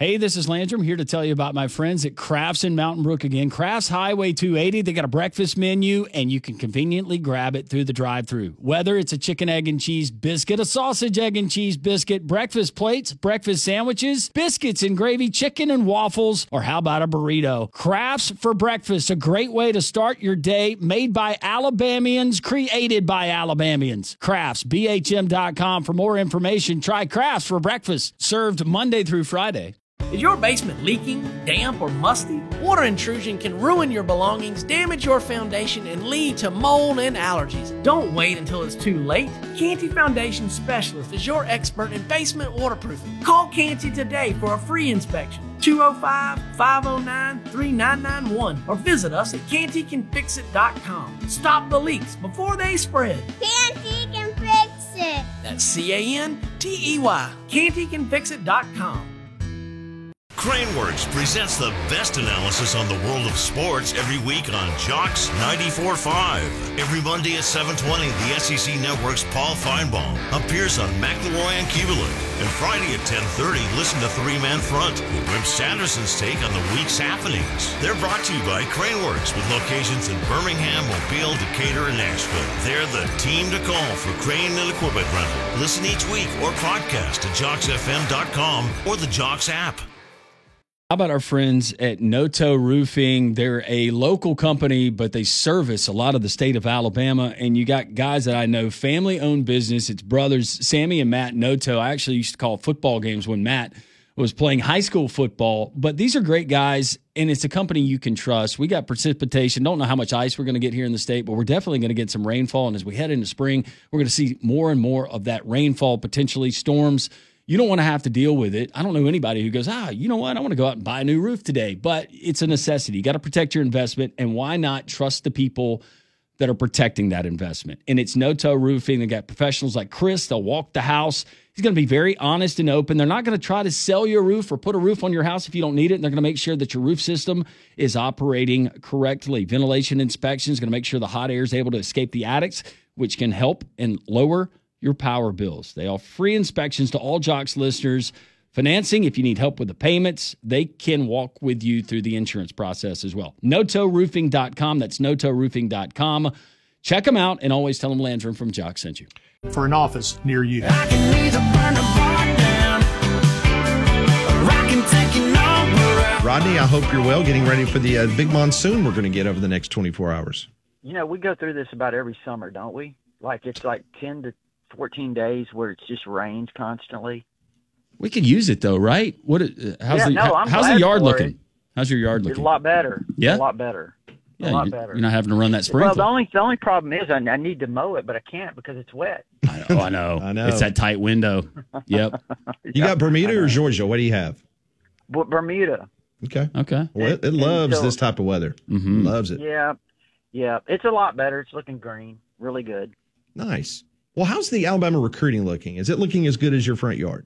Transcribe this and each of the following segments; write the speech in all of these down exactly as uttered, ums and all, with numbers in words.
Hey, this is Landrum here to tell you about my friends at Crafts in Mountain Brook again. Crafts Highway two eighty, they got a breakfast menu, and you can conveniently grab it through the drive-thru. Whether it's a chicken, egg, and cheese biscuit, a sausage, egg, and cheese biscuit, breakfast plates, breakfast sandwiches, biscuits and gravy, chicken and waffles, or how about a burrito? Crafts for breakfast, a great way to start your day, made by Alabamians, created by Alabamians. Crafts, B H M dot com for more information. Try Crafts for breakfast, served Monday through Friday. Is your basement leaking, damp, or musty? Water intrusion can ruin your belongings, damage your foundation, and lead to mold and allergies. Don't wait until it's too late. Canty Foundation Specialist is your expert in basement waterproofing. Call Canty today for a free inspection. two oh five, five oh nine, three nine nine one or visit us at canty can fix it dot com. Stop the leaks before they spread. Canty can fix it. That's C A N T E Y. canty can fix it dot com. Craneworks presents the best analysis on the world of sports every week on Jocks ninety-four point five. Every Monday at seven twenty, the S E C Network's Paul Feinbaum appears on McElroy and Kubelik. And Friday at ten thirty, listen to Three Man Front with Wimp Sanderson's take on the week's happenings. They're brought to you by Craneworks with locations in Birmingham, Mobile, Decatur, and Nashville. They're the team to call for crane and equipment rental. Listen each week or podcast at jocks f m dot com or the Jocks app. How about our friends at Noto Roofing? They're a local company, but they service a lot of the state of Alabama. And you got guys that I know, family-owned business. It's brothers, Sammy and Matt Noto. I actually used to call football games when Matt was playing high school football. But these are great guys, and it's a company you can trust. We got precipitation. Don't know how much ice we're going to get here in the state, but we're definitely going to get some rainfall. And as we head into spring, we're going to see more and more of that rainfall, potentially storms. You don't want to have to deal with it. I don't know anybody who goes, ah, you know what? I want to go out and buy a new roof today. But it's a necessity. You got to protect your investment. And why not trust the people that are protecting that investment? And it's Noto Roofing. They got professionals like Chris. They'll walk the house. He's going to be very honest and open. They're not going to try to sell you a roof or put a roof on your house if you don't need it. And they're going to make sure that your roof system is operating correctly. Ventilation inspection is going to make sure the hot air is able to escape the attics, which can help and lower your power bills. They offer free inspections to all Jocks listeners. Financing, if you need help with the payments, they can walk with you through the insurance process as well. noto roofing dot com. That's noto roofing dot com. Check them out and always tell them Landrum from Jocks sent you. For an office near you. I can either burn the bar down, or I can take your number out. Rodney, I hope you're well, getting ready for the uh, big monsoon we're going to get over the next twenty-four hours. You know, we go through this about every summer, don't we? Like it's like ten to fourteen days where it's just rains constantly. We could use it though, right? What? Uh, how's yeah, the no, how, I'm how's glad the yard for looking? it. How's your yard It's looking? a lot better. Yeah, a lot better. Yeah, a lot you, better. You're not having to run that sprinkler. Well, the only the only problem is I, I need to mow it, but I can't because it's wet. I know, oh, I know. I know. It's that tight window. Yep. You got Bermuda or Georgia? What do you have? But Bermuda. Okay. Okay. Well, it, it loves so, this type of weather. Mm-hmm. Loves it. Yeah, yeah. It's a lot better. It's looking green. Really good. Nice. Well, how's the Alabama recruiting looking? Is it looking as good as your front yard?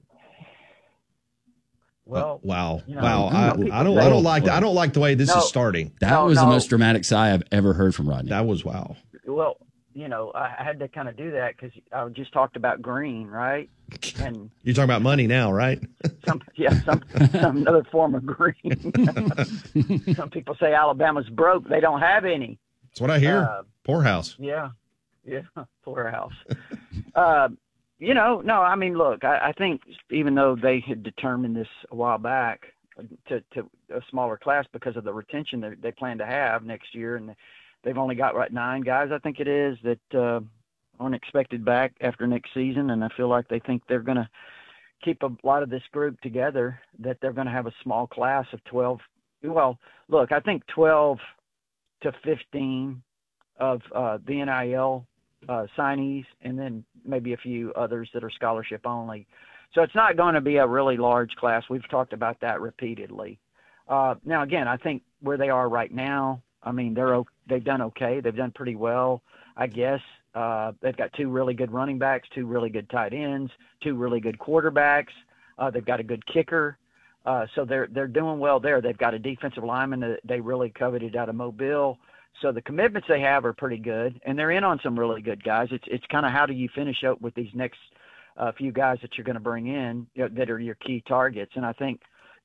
Well, uh, wow, you know, wow. I, I don't, I don't like, the, I don't like the way this no, is starting. That no, was no. the most dramatic sigh I've ever heard from Rodney. That was wow. Well, you know, I had to kind of do that because I just talked about green, right? And you're talking about money now, right? some, yeah, some, some other form of green. Some people say Alabama's broke; they don't have any. That's what I hear. Uh, Poorhouse. Yeah, yeah, poorhouse. uh, you know, no, I mean, look, I, I think even though they had determined this a while back to, to a smaller class because of the retention that they plan to have next year, and they've only got right nine guys, I think it is, that uh, aren't expected back after next season, and I feel like they think they're going to keep a lot of this group together, that they're going to have a small class of twelve. Well, look, I think twelve to fifteen of uh, the N I L uh, signees, and then maybe a few others that are scholarship only. So it's not going to be a really large class. We've talked about that repeatedly. Uh, now, again, I think where they are right now, I mean, they're they've done okay. They've done pretty well, I guess. Uh, they've got two really good running backs, two really good tight ends, two really good quarterbacks. Uh, they've got a good kicker. Uh, so they're they're doing well there. They've got a defensive lineman that they really coveted out of Mobile. So the commitments they have are pretty good, and they're in on some really good guys. It's it's kind of how do you finish up with these next uh, few guys that you're going to bring in, you know, that are your key targets. And I think –